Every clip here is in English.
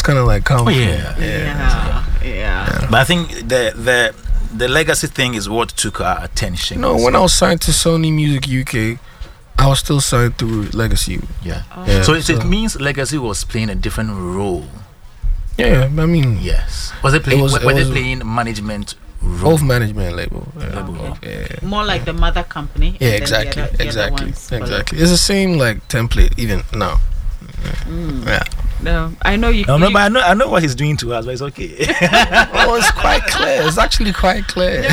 It's kind of like Oh comfort. yeah. But I think the legacy thing is what took our attention. No, when I was signed to Sony Music UK, I was still signed through Legacy. Yeah. Yeah, So it means Legacy was playing a different role. Yeah, I mean, Yes. Was it playing? Were they playing management role? both management label. Yeah. Okay. Yeah. More like the mother company. Yeah, and then exactly, the other exactly, ones follow. exactly. It's the same like template even now. Yeah. No, I know you. No, you- but I know what he's doing to us, but it's okay. Oh, it's quite clear. It's actually quite clear.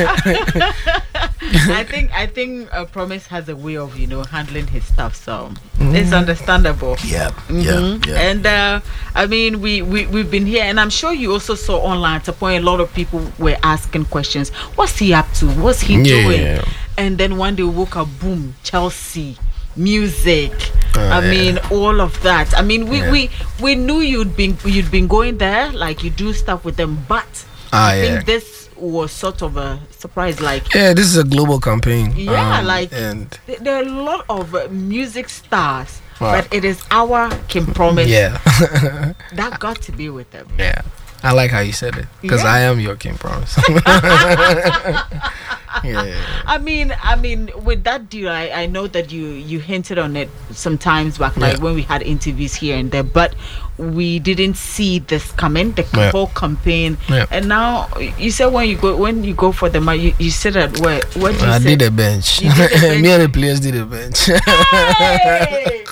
I think Promise has a way of handling his stuff, so it's understandable. yeah. And I mean, we've been here, and I'm sure you also saw online at a point a lot of people were asking questions. What's he up to? What's he doing? Yeah. And then one day we woke up, boom, Chelsea music. I mean, all of that. I mean, we knew you'd been going there, like you do stuff with them, but I think this was sort of a surprise. Like, Yeah, this is a global campaign. and there are a lot of music stars, but it is our Kim Promise that got to be with them. Yeah. I like how you said it because I am your King Promise. Yeah. I mean, with that deal, I know that you hinted on it sometimes back, like when we had interviews here and there, but we didn't see this coming, the whole campaign. And now you said when you go for the match, you said that where did you I say? did a bench. You did a bench. Me and the players did a bench. Hey!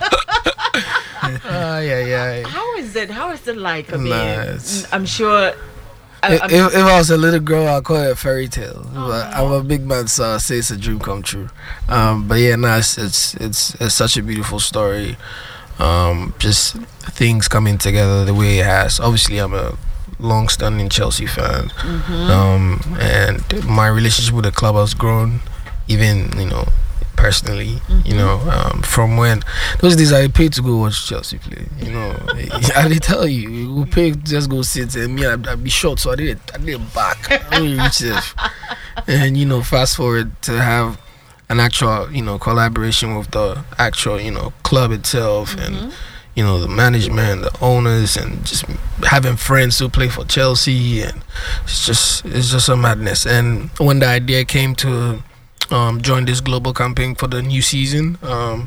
Yeah. How is it like? I mean, Nice. I'm sure. If I was a little girl, I'd call it a fairy tale. But I'm a big man, so I say it's a dream come true. But yeah, it's such a beautiful story. Just things coming together the way it has. Obviously, I'm a long-standing Chelsea fan, and my relationship with the club has grown, even personally. From when those days I paid to go watch Chelsea play. I did tell you, we pay just go sit, and me I'd be short, so I did back. I didn't reach it, and fast forward to have an actual collaboration with the actual club itself, and the management, the owners, and just having friends who play for Chelsea, and it's just a madness. And when the idea came to join this global campaign for the new season,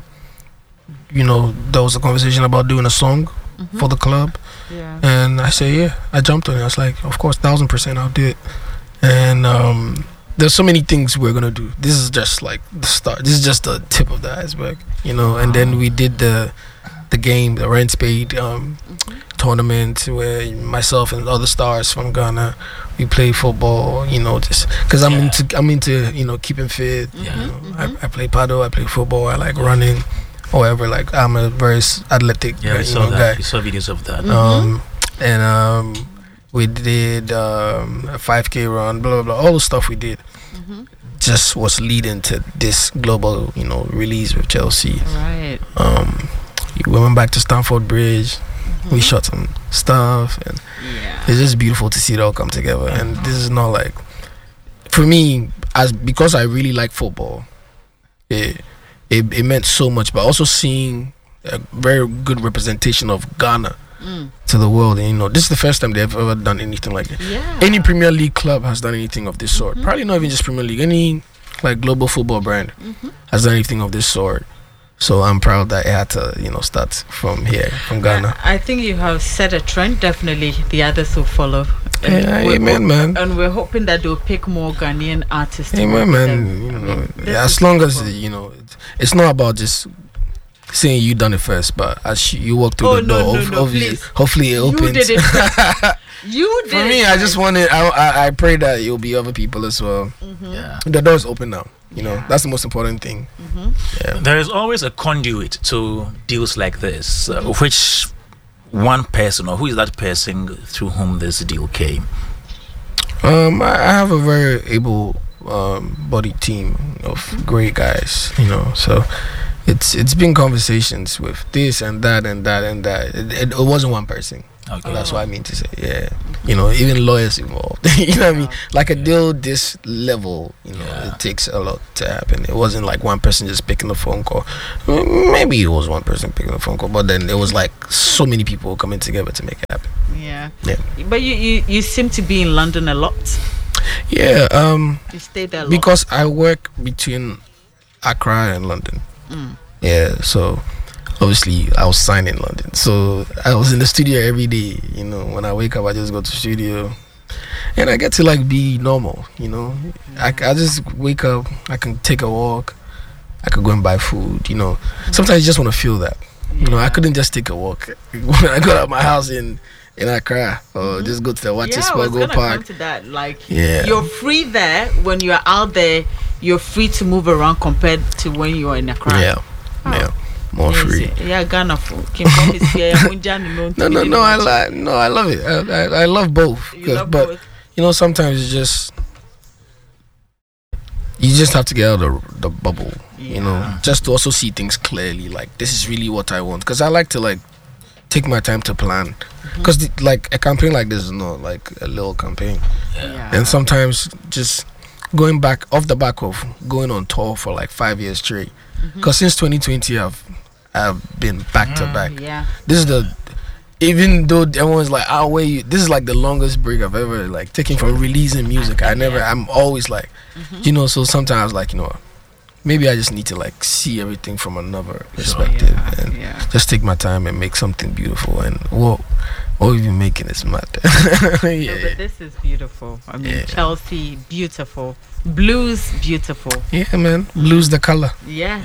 there was a conversation about doing a song for the club, and I said I jumped on it. I was like, of course, 1000% I'll do it. And there's so many things we're gonna do. This is just like the start. This is just the tip of the iceberg, and then we did the game, the Rent Spade tournament, where myself and other stars from Ghana, we play football, just because I'm into keeping fit. I play paddle, I play football, I like running, however, like I'm a very athletic guy. You saw videos of that. And we did a 5K run, blah blah blah, all the stuff we did just was leading to this global release with Chelsea. Right. We went back to Stamford Bridge. We shot some stuff, and it's just beautiful to see it all come together. And this is not like, for me, because I really like football, it meant so much. But also seeing a very good representation of Ghana to the world, and this is the first time they've ever done anything like it. Any Premier League club has done anything of this sort. Probably not even just Premier League. Any like global football brand has done anything of this sort. So I'm proud that it had to, start from here, from Ghana. I think you have set a trend. Definitely, the others will follow. Amen, man. And we're hoping that they'll pick more Ghanaian artists. Amen, man. As long as it's not about just saying you done it first, but as you walk through the door, obviously, hopefully it opens. You did it. You did. For me, I just wanted. I pray that it will be other people as well. The door's open now. That's the most important thing. There is always a conduit to deals like this. Which one person, or who is that person through whom this deal came? I have a very able bodied team of great guys. So it's been conversations with this and that and that and that. It wasn't one person. Okay. That's what I mean to say. Yeah, even lawyers involved. You know what I mean? Like a deal this level, it takes a lot to happen. It wasn't like one person just picking the phone call. Maybe it was one person picking the phone call, but then it was like so many people coming together to make it happen. Yeah. Yeah. But you seem to be in London a lot. Yeah. You stay there a lot. Because I work between Accra and London. Yeah. So obviously I was signed in London, so I was in the studio every day. When I wake up, I just go to the studio, and I get to like be normal. I just wake up, I can take a walk, I could go and buy food. Sometimes you just want to feel that. I couldn't just take a walk when I got out of my house in Accra, or just go to the Watersport Park. Come to that. Like, yeah, you're free there when you're out there. You're free to move around compared to when you are in Accra. Yeah. More free. Yeah, Ghana food. No, I love it. I love both. But sometimes you just have to get out of the bubble. Just to also see things clearly. Like, this is really what I want. Because I like to like take my time to plan. Because like a campaign like this is not like a little campaign. And sometimes just going back off the back of going on tour for like 5 years straight. Because since 2020 I've been back to back. This is even though everyone's like, this is like the longest break I've ever like taken from releasing music. I'm always like, so sometimes like, maybe I just need to like see everything from another perspective and just take my time and make something beautiful. And what we've been making is mad. But this is beautiful. I mean, Chelsea, beautiful. Blues, beautiful. Yeah, man. Blues, the color. Yeah.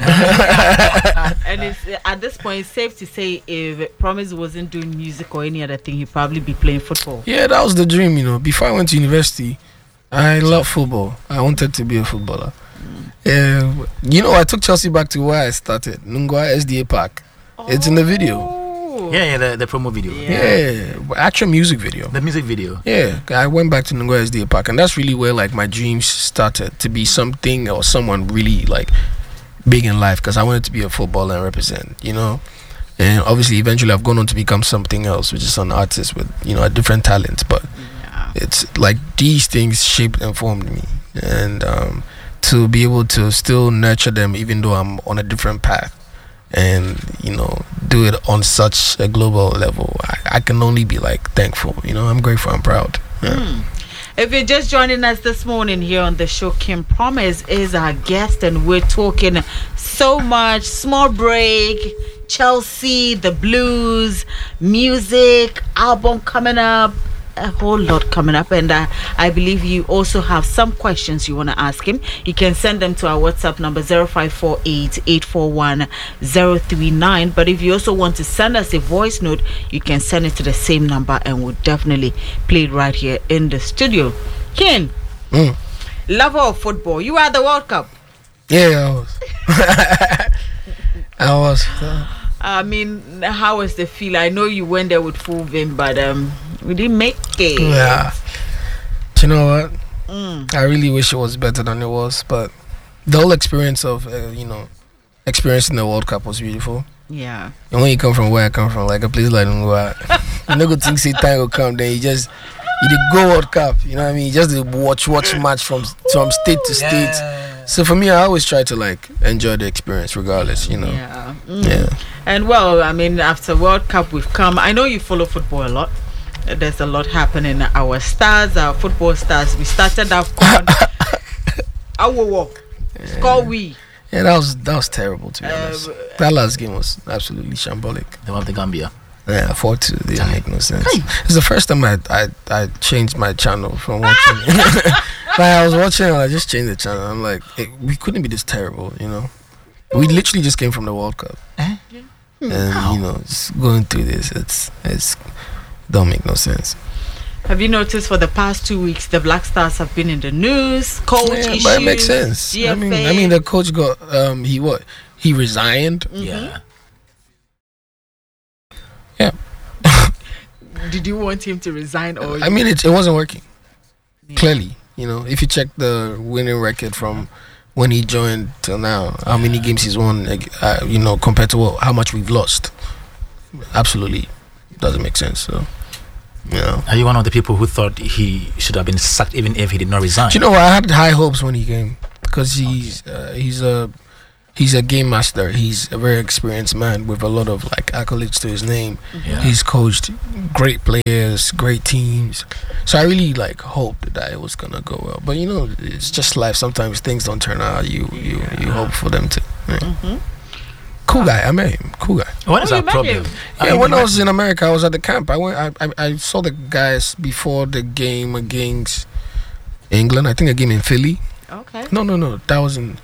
And it's at this point, it's safe to say if Promise wasn't doing music or any other thing, he'd probably be playing football. Yeah, that was the dream. Before I went to university, I loved football. I wanted to be a footballer. Yeah, I took Chelsea back to where I started, Nungwa SDA Park. It's in the video. Yeah, the promo video. Yeah, actual music video. The music video. Yeah, I went back to Nungwa SDA Park, and that's really where like my dreams started to be something or someone really like big in life. Because I wanted to be a footballer and represent, And obviously, eventually, I've gone on to become something else, which is an artist with a different talent. But it's like these things shaped and formed me, and to be able to still nurture them even though I'm on a different path and do it on such a global level, I can only be like thankful. I'm grateful, I'm proud. If you're just joining us this morning here on the show, King Promise is our guest and we're talking so much. Small break, Chelsea, the blues, music, album coming up, a whole lot coming up, and I believe you also have some questions you want to ask him. You can send them to our WhatsApp number 0548-841-039. But if you also want to send us a voice note, you can send it to the same number and we'll definitely play it right here in the studio. Ken, lover of football, you are at the World Cup. Yeah, I was. I was. I mean, how was the feel? I know you went there with full vim, but we didn't make it. Yeah. Do you know what? I really wish it was better than it was, but the whole experience of experiencing the World Cup was beautiful. Yeah. And when you come from where I come from, like a place like Nungwa, you no good think say time will come, then you did go World Cup. You know what I mean? You just watch match from state to state. So for me, I always try to like enjoy the experience regardless, Yeah. Yeah. And well, I mean, after World Cup, we've come. I know you follow football a lot. There's a lot happening. Our stars, our football stars. We started off score we. Yeah, that was terrible to be honest. That last game was absolutely shambolic. They won the Gambia. Yeah, 4-2. Didn't make no sense. It's the first time I changed my channel from watching. Like I was watching and I just changed the channel. I'm like, we couldn't be this terrible, We literally just came from the World Cup. And just going through this, it's don't make no sense. Have you noticed for the past 2 weeks the Black Stars have been in the news? Coach issues. But it makes sense. GFA. I mean the coach got he resigned. Yeah. Yeah. Did you want him to resign or? I mean it wasn't working. Yeah. Clearly, if you check the winning record from when he joined till now, how many games he's won, compared to how much we've lost, absolutely doesn't make sense. So You know, are you one of the people who thought he should have been sacked even if he did not resign? Do you know what? I had high hopes when he came because he's a game master. He's a very experienced man with a lot of like accolades to his name. Yeah. He's coached great players, great teams. So I really like hoped that it was gonna go well. But you know, it's just life. Sometimes things don't turn out. You hope for them to. Yeah. Cool guy. I met him. Cool guy. What is you our met problem? him? Yeah, when I was in America, I was at the camp. I saw the guys before the game against England. I think a game in Philly. Okay. No. That was in.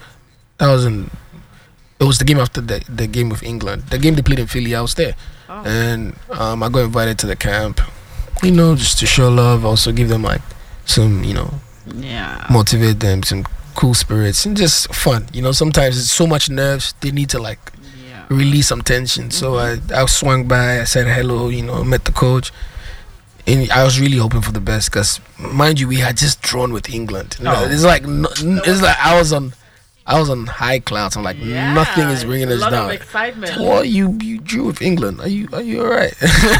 It was the game after the game with England. The game they played in Philly, I was there. Oh. And I got invited to the camp. You know, just to show love. Also give them like some, you know, Yeah. motivate them, some cool spirits, and just fun. You know, sometimes it's so much nerves. They need to like Yeah. release some tension. So I swung by. I said hello. You know, met the coach. And I was really hoping for the best because, mind you, we had just drawn with England. Oh. It's like I was on high clouds. I'm like, Yeah. nothing is bringing us a lot down. of excitement. Well, you drew with England. Are you all right?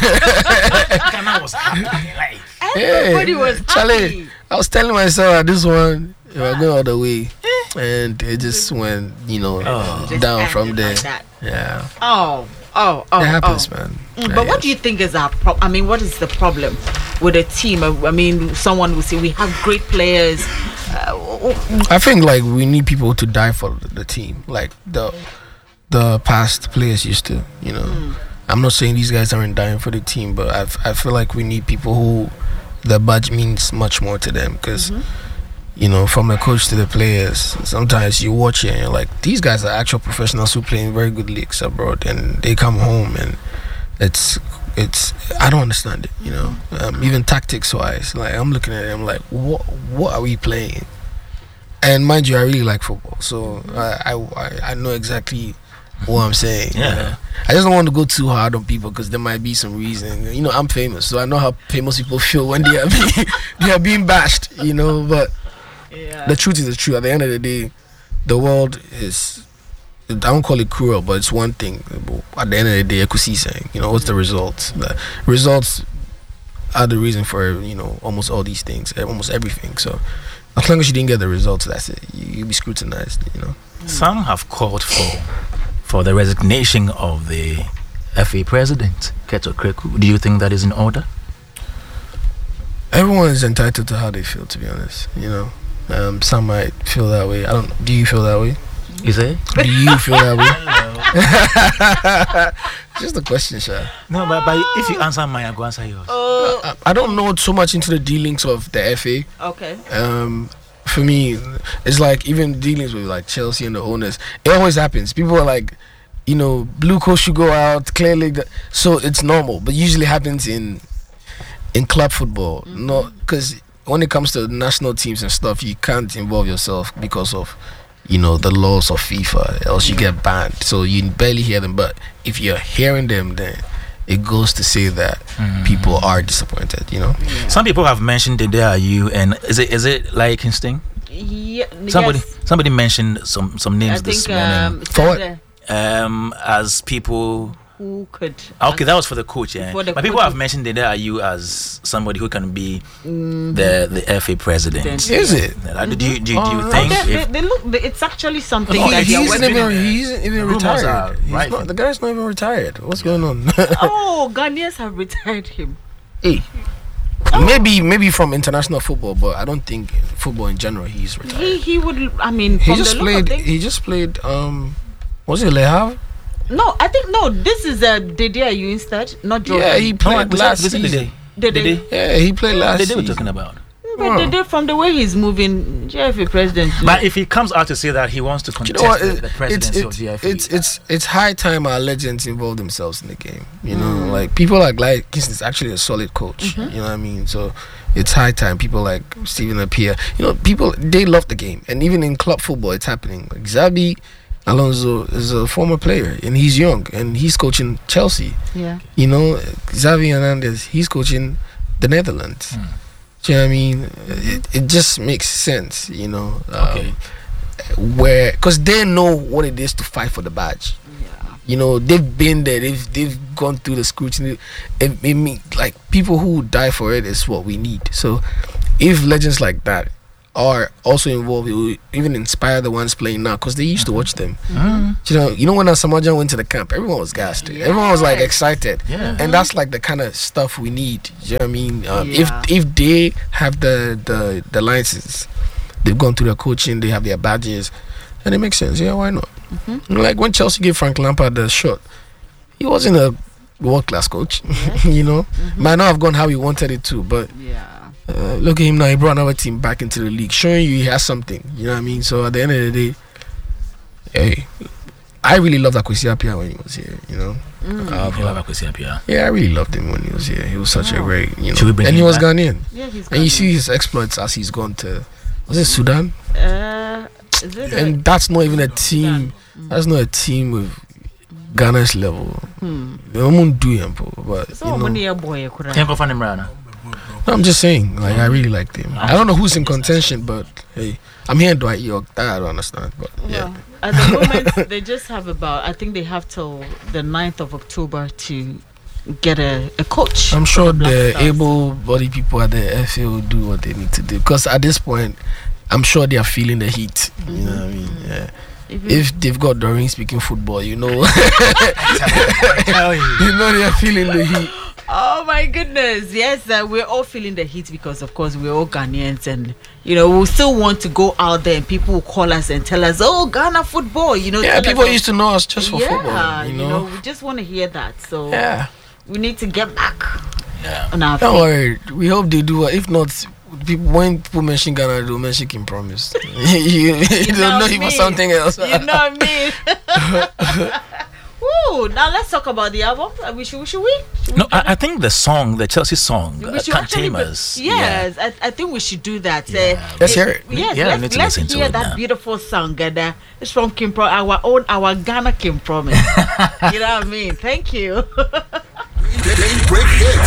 Ghana was happy. Like, Everybody was happy. Charlie, I was telling myself that this one, we're going all the way, and it just went, you know, Just down ended from there. like that. Yeah, It it happens, man. But what do you think is our problem? I mean, what is the problem with a team? I mean, someone will say we have great players. I think like we need people to die for the team, like the past players used to. You know, I'm not saying these guys aren't dying for the team, but I feel like we need people who the badge means much more to them because. You know, from the coach to the players, sometimes you watch it and you're like, these guys are actual professionals who play in very good leagues abroad, and they come home and it's I don't understand it. You know, even tactics wise, like I'm looking at it, I'm like, what are we playing? And mind you, I really like football, so I know exactly what I'm saying. Yeah. You know? I just don't want to go too hard on people because there might be some reason. You know, I'm famous, so I know how famous people feel when they are being bashed. You know, but. Yeah. The truth is the truth. At the end of the day, the world is, I don't call it cruel, but it's one thing. At the end of the day, Ekusi saying, you know, what's the results? The results are the reason for, you know, almost all these things, almost everything. So as long as you didn't get the results, that's it. You'll be scrutinized, you know. some have called for the resignation of the FA president, Keto Kreku. Do you think that is in order? Everyone is entitled to how they feel, to be honest, you know. Some might feel that way. Do you feel that way? Is it? Do you feel that way? Just a question, Sha. No, but if you answer mine, I'll go answer yours. I don't know so much into the dealings of the FA. Okay. For me, it's like even dealings with like Chelsea and the owners. It always happens. People are like, you know, Blue Coast should go out, clearly. So it's normal, but usually happens in club football. Not because when it comes to national teams and stuff, you can't involve yourself because of, you know, the laws of FIFA, else you get banned. So you barely hear them. But if you're hearing them, then it goes to say that people are disappointed, you know. Some people have mentioned that there are you, and is it like instinct? Yeah. Somebody mentioned some names I this think morning. For what? As people. Who could? Okay, that was for the coach, yeah. For the But people coach. have mentioned that there are you as somebody who can be the FA president. Is it? Do you Oh, think? They look. It's actually something No, that He they're isn't working on. even Rumors are retired. He's right. not, the guy's not even retired. What's going on? Oh, Ghanaians have retired him. Hey. Maybe from international football, but I don't think football in general he's retired. He would. I mean, He from just the look of played. things- He just played. Was it Le Havre? No, I think no. This is Dede Ayew instead, not Jordan. Yeah, he played last season. Dede. Yeah, he played last They season. were talking about. But Dede, from the way he's moving, GFA president. But if he comes out to say that he wants to You contest know what? the presidency of GFA, It's high time our legends involve themselves in the game. You know, like people like Kingston is actually a solid coach. You know what I mean? So it's high time people like Stephen Appiah. You know, people they love the game, and even in club football, it's happening. Like Xabi Alonso is a former player, and he's young, and he's coaching Chelsea. Yeah. You know, Xavi Hernandez, he's coaching the Netherlands. Do you know what I mean? It just makes sense, you know. Okay. Where, because they know what it is to fight for the badge. Yeah. You know, they've been there. They've gone through the scrutiny. It mean, like, people who die for it is what we need. So, if legends like that are also involved, it will even inspire the ones playing now, because they used to watch them. You know when Samajan went to the camp, everyone was gassed. Everyone was like excited, and that's like the kind of stuff we need. You know what I mean? If they have the licenses, they've gone through their coaching, they have their badges, and it makes sense. Yeah, why not? Like when Chelsea gave Frank Lampard the shot, he wasn't a world-class coach. You know, might not have gone how he wanted it to, but look at him now. He brought another team back into the league, showing you he has something. You know what I mean? So at the end of the day, hey, I really loved Akwesi Appiah when he was here. You know, you love Akwesi Appiah? Yeah, I really loved him when he was here. He was such a great, you know, and he was Ghanaian. Yeah, he's Ghanaian. And you see his exploits as he's gone to, was it Sudan? Is it And that's not even a team. That's not a team with Ghana's level. They won't do him, but so you know. I'm just saying, like, I really liked him. I don't know who's in contention, but hey, I'm hearing Dwight York. That I don't understand, but yeah. At the moment, they just have I think they have till the 9th of October to get a coach. I'm sure the able-bodied people at the FA will do what they need to do, because at this point, I'm sure they are feeling the heat. You know what I mean? Yeah. If they've got Doreen speaking football, you know, you know they are feeling the heat. Oh my goodness, yes, we're all feeling the heat because, of course, we're all Ghanaians, and you know we still want to go out there, and people will call us and tell us, "Oh, Ghana football," you know. Yeah, people used to know us just for football. You know, we just want to hear that. So we need to get back. On our Don't worry, we hope they do. If not, when people mention Ghana, they'll mention King Promise. you don't know him for something else. You know me. Woo! Now let's talk about the album. Should we? I think the song, the Chelsea song, Can't Tame Us. Yes, I think we should do that. Let's hear it. Yes, let's hear that beautiful song. It's from King Promise, our Ghana King Promise. You know what I mean? Thank you. Daybreak Hits.